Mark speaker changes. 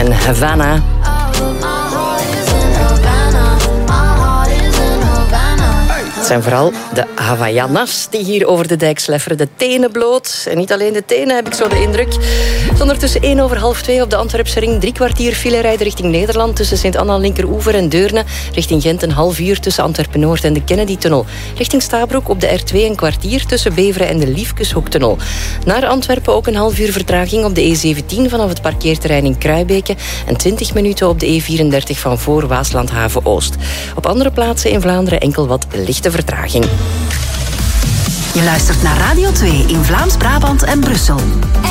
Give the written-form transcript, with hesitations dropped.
Speaker 1: en Havana. Het zijn vooral de Havaianas die hier over de dijk slefferen. De tenen bloot. En niet alleen de tenen, heb ik zo de indruk. Zonder tussen 1:50 op de Antwerpse ring 3 kwartier file rijden richting Nederland. Tussen Sint-Anna Linkeroever en Deurne. Richting Gent een half uur tussen Antwerpen-Noord en de Kennedy-tunnel. Richting Stabroek op de R2 een kwartier tussen Beveren en de Liefkeshoektunnel. Naar Antwerpen ook een half uur vertraging op de E17 vanaf het parkeerterrein in Kruibeke. En 20 minuten op de E34 van voor Waaslandhaven-Oost. Op andere plaatsen in Vlaanderen enkel wat lichte vertraging.
Speaker 2: Je luistert naar Radio 2 in Vlaams-Brabant en Brussel.